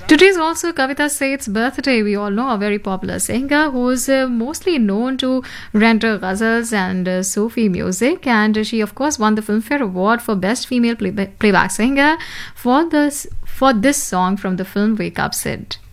Today is also Kavita Seth's birthday. We all know a very popular singer who is mostly known to render ghazals and Sufi music. And she, of course, won the Filmfare Award for Best Female Playback Singer for this song from the film Wake Up Sid.